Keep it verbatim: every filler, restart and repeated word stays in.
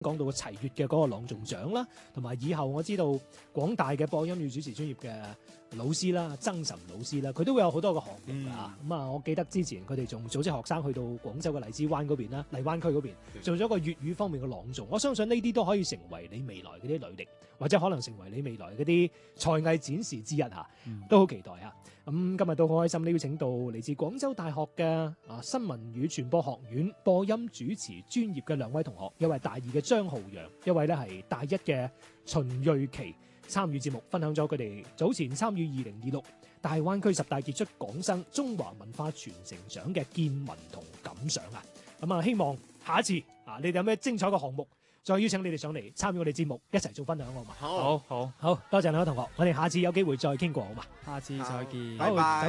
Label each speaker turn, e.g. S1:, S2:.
S1: 講到齊粵嘅嗰個朗誦獎啦，同埋以後我知道廣大嘅播音與主持專業嘅老師啦，曾岑老師啦，佢都會有好多個項目㗎。咁啊、嗯，我記得之前佢哋仲組織學生去到廣州嘅荔枝灣嗰邊啦，荔灣區嗰邊做咗個粵語方面嘅朗誦。我相信呢啲都可以成為你未來嗰啲履歷，或者可能成為你未來嗰啲才藝展示之一嚇，都好期待啊！咁今日都好開心，邀請到嚟自廣州大學嘅啊新聞與傳播學院播音主持專業嘅兩位同學，一位大二嘅張浩洋，一位咧係大一嘅秦瑞琪，參與節目分享咗佢哋早前參與二零二六大灣區十大傑出港生中華文化傳承獎嘅見聞同感想啊！咁啊，希望下一次啊，你哋有咩精彩嘅項目，再邀請你哋上嚟參與我哋節目，一齊做分享好嘛？
S2: 好好
S1: 好，多謝兩位同學，我哋下次有機會再傾過好嘛？
S2: 下次再見，
S1: 拜拜。